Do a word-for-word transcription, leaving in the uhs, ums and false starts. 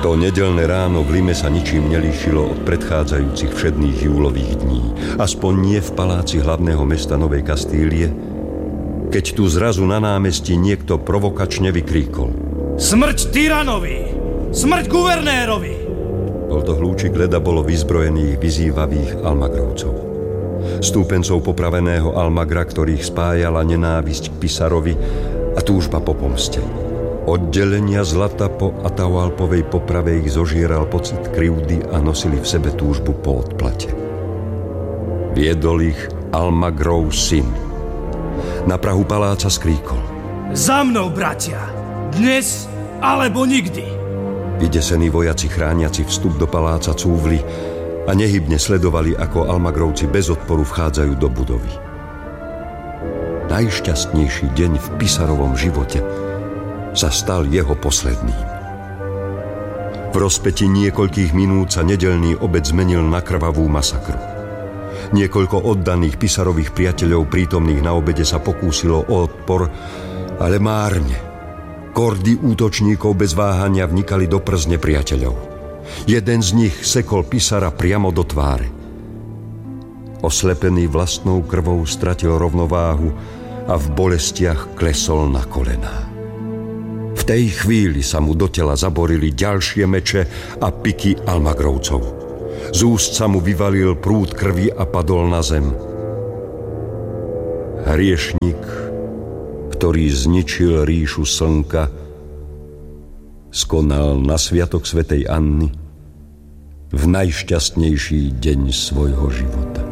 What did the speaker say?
To nedeľné ráno v Lime sa ničím nelíšilo od predchádzajúcich všedných júlových dní. Aspoň nie v paláci hlavného mesta Novej Kastílie, keď tu zrazu na námestí niekto provokačne vykríkol: Smrť tyranovi! Smrť guvernérovi! Bol to hlúčik Ledabolo vyzbrojených, vyzývavých Almagrovcov. Stúpencov popraveného Almagra, ktorých spájala nenávisť k Pisarovi a túžba po pomste. Oddelenia zlata po Atahualpovej poprave ich zožieral pocit krivdy a nosili v sebe túžbu po odplate. Viedol ich Almagrov syn. Na prahu paláca skríkol: Za mnou, bratia! Dnes alebo nikdy! Vydesení vojaci chrániaci vstup do paláca cúvli a nehybne sledovali, ako Almagrovci bez odporu vchádzajú do budovy. Najšťastnejší deň v Pisarovom živote sa stal jeho posledným. V rozpäti niekoľkých minút sa nedeľný obed zmenil na krvavú masakru. Niekoľko oddaných Pisarových priateľov prítomných na obede sa pokúsilo o odpor, ale márne. Kordy útočníkov bez váhania vnikali do prs nepriateľov. Jeden z nich sekol Pisara priamo do tváre. Oslepený vlastnou krvou stratil rovnováhu a v bolestiach klesol na kolená. V tej chvíli sa mu do tela zaborili ďalšie meče a piky Almagrovcov. Z úst sa mu vyvalil prúd krvi a padol na zem. Hriešnik, ktorý zničil ríšu slnka, skonal na sviatok svätej Anny v najšťastnejší deň svojho života.